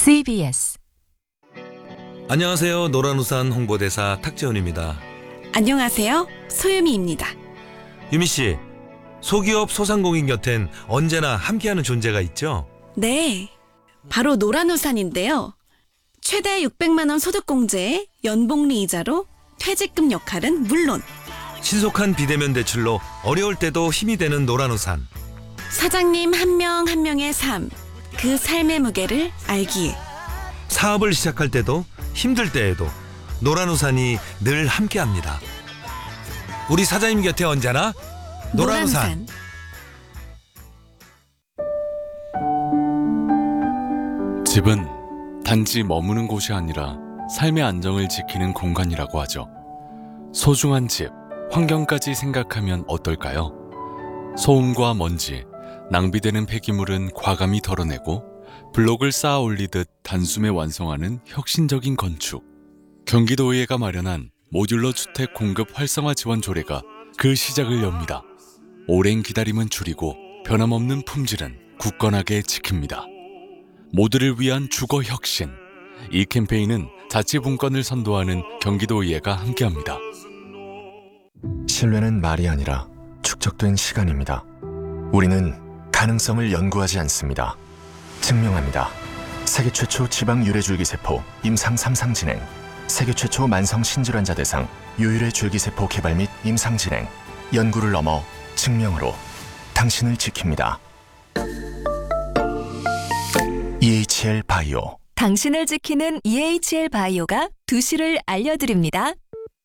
CBS. 안녕하세요. 노란우산 홍보대사 탁재훈입니다. 안녕하세요. 소유미입니다. 유미씨, 소기업 소상공인 곁엔 언제나 함께하는 존재가 있죠? 네, 바로 노란우산인데요. 최대 600만 원 소득공제에 연복리 이자로 퇴직금 역할은 물론 신속한 비대면 대출로 어려울 때도 힘이 되는 노란우산. 사장님 한 명 한 명의 삶, 그 삶의 무게를 알기에 사업을 시작할 때도 힘들 때에도 노란우산이 늘 함께합니다. 우리 사장님 곁에 언제나 노란우산. 집은 단지 머무는 곳이 아니라 삶의 안정을 지키는 공간이라고 하죠. 소중한 집, 환경까지 생각하면 어떨까요? 소음과 먼지, 낭비되는 폐기물은 과감히 덜어내고 블록을 쌓아 올리듯 단숨에 완성하는 혁신적인 건축. 경기도의회가 마련한 모듈러 주택 공급 활성화 지원 조례가 그 시작을 엽니다. 오랜 기다림은 줄이고 변함없는 품질은 굳건하게 지킵니다. 모두를 위한 주거 혁신. 이 캠페인은 자치분권을 선도하는 경기도의회가 함께합니다. 신뢰는 말이 아니라 축적된 시간입니다. 우리는 가능성을 연구하지 않습니다. 증명합니다. 세계 최초 지방 유래줄기세포 임상 3상 진행, 세계 최초 만성 신질환자 대상 유일의 줄기세포 개발 및 임상 진행, 연구를 넘어 증명으로 당신을 지킵니다. EHL 바이오. 당신을 지키는 EHL 바이오가 2시를 알려드립니다.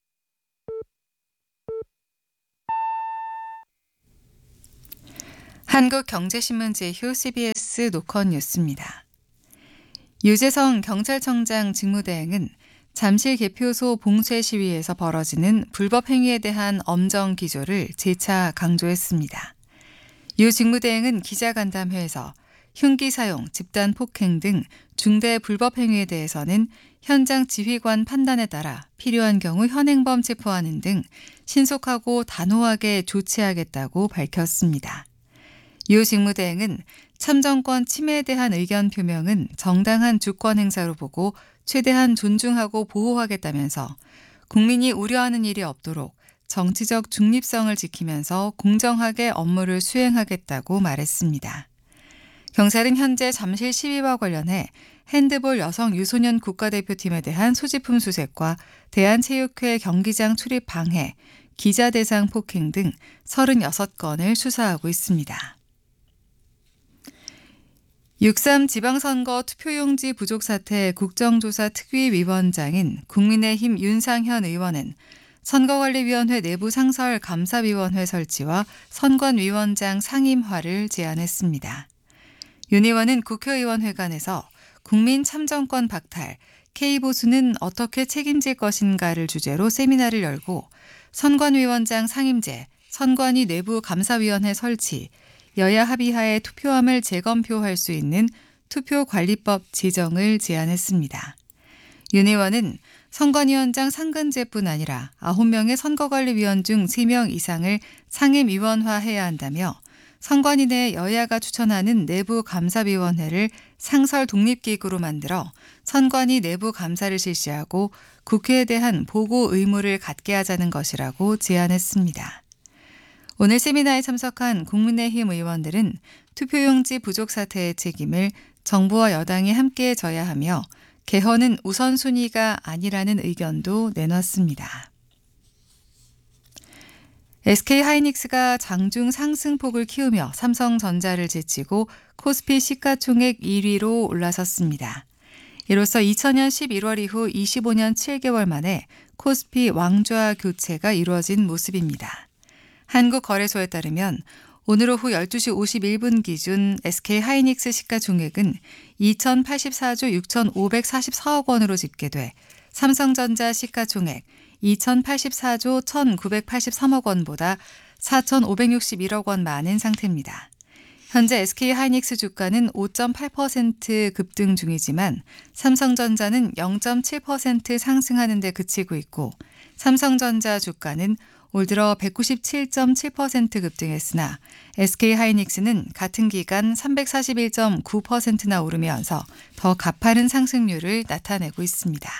한국경제신문 제휴 CBS 노컷 뉴스입니다. 유재성 경찰청장 직무대행은 잠실 개표소 봉쇄 시위에서 벌어지는 불법 행위에 대한 엄정 기조를 재차 강조했습니다. 유 직무대행은 기자간담회에서 흉기 사용, 집단 폭행 등 중대 불법 행위에 대해서는 현장 지휘관 판단에 따라 필요한 경우 현행범 체포하는 등 신속하고 단호하게 조치하겠다고 밝혔습니다. 유 직무대행은 참정권 침해에 대한 의견 표명은 정당한 주권 행사로 보고 최대한 존중하고 보호하겠다면서 국민이 우려하는 일이 없도록 정치적 중립성을 지키면서 공정하게 업무를 수행하겠다고 말했습니다. 경찰은 현재 잠실 시위와 관련해 핸드볼 여성 유소년 국가대표팀에 대한 소지품 수색과 대한체육회 경기장 출입 방해, 기자 대상 폭행 등 36건을 수사하고 있습니다. 6.3 지방선거 투표용지 부족 사태 국정조사 특위위원장인 국민의힘 윤상현 의원은 선거관리위원회 내부 상설 감사위원회 설치와 선관위원장 상임화를 제안했습니다. 윤 의원은 국회의원회관에서 국민 참정권 박탈, K보수는 어떻게 책임질 것인가를 주제로 세미나를 열고 선관위원장 상임제, 선관위 내부 감사위원회 설치, 여야 합의하에 투표함을 재검표할 수 있는 투표관리법 제정을 제안했습니다. 윤 의원은 선관위원장 상근제뿐 아니라 9명의 선거관리위원 중 3명 이상을 상임위원화해야 한다며 선관위 내 여야가 추천하는 내부 감사위원회를 상설 독립기구로 만들어 선관위 내부 감사를 실시하고 국회에 대한 보고 의무를 갖게 하자는 것이라고 제안했습니다. 오늘 세미나에 참석한 국민의힘 의원들은 투표용지 부족 사태의 책임을 정부와 여당이 함께 져야 하며 개헌은 우선순위가 아니라는 의견도 내놨습니다. SK하이닉스가 장중 상승폭을 키우며 삼성전자를 제치고 코스피 시가총액 1위로 올라섰습니다. 이로써 2000년 11월 이후 25년 7개월 만에 코스피 왕좌 교체가 이루어진 모습입니다. 한국거래소에 따르면 오늘 오후 12시 51분 기준 SK하이닉스 시가총액은 2,084조 6,544억 원으로 집계돼 삼성전자 시가총액 2,084조 1,983억 원보다 4,561억 원 많은 상태입니다. 현재 SK하이닉스 주가는 5.8% 급등 중이지만 삼성전자는 0.7% 상승하는 데 그치고 있고 삼성전자 주가는 올 들어 197.7% 급등했으나 SK하이닉스는 같은 기간 341.9%나 오르면서 더 가파른 상승률을 나타내고 있습니다.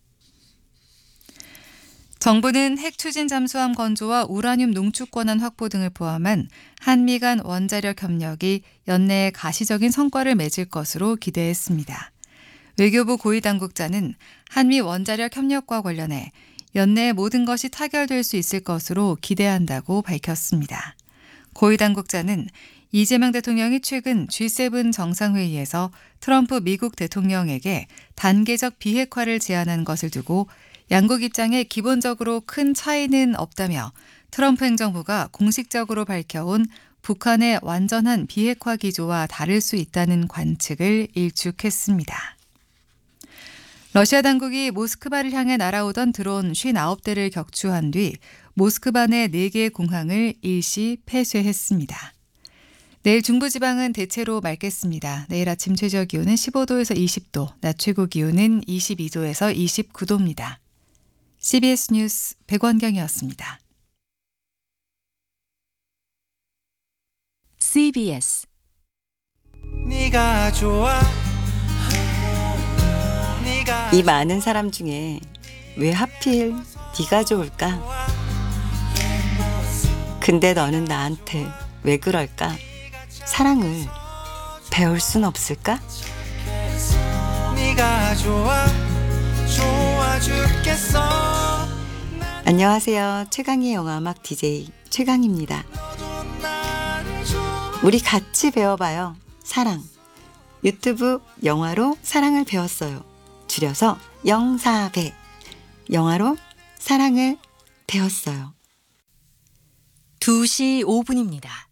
정부는 핵 추진 잠수함 건조와 우라늄 농축 권한 확보 등을 포함한 한미 간 원자력 협력이 연내에 가시적인 성과를 맺을 것으로 기대했습니다. 외교부 고위당국자는 한미 원자력 협력과 관련해 연내에 모든 것이 타결될 수 있을 것으로 기대한다고 밝혔습니다. 고위당국자는 이재명 대통령이 최근 G7 정상회의에서 트럼프 미국 대통령에게 단계적 비핵화를 제안한 것을 두고 양국 입장에 기본적으로 큰 차이는 없다며 트럼프 행정부가 공식적으로 밝혀온 북한의 완전한 비핵화 기조와 다를 수 있다는 관측을 일축했습니다. 러시아 당국이 모스크바를 향해 날아오던 드론 59대를 격추한 뒤 모스크바 내 4개의 공항을 일시 폐쇄했습니다. 내일 중부지방은 대체로 맑겠습니다. 내일 아침 최저 기온은 15도에서 20도, 낮 최고 기온은 22도에서 29도입니다. CBS 뉴스 백원경이었습니다. CBS 네가 좋아. 이 많은 사람 중에 왜 하필 네가 좋을까? 근데 너는 나한테 왜 그럴까? 사랑을 배울 순 없을까? 네가 좋아. 좋아 죽겠어. 안녕하세요. 최강의 영화음악 DJ 최강입니다. 우리 같이 배워봐요. 사랑. 유튜브 영화로 사랑을 배웠어요. 줄여서 영사배. 영화로 사랑을 배웠어요. 2시 5분입니다.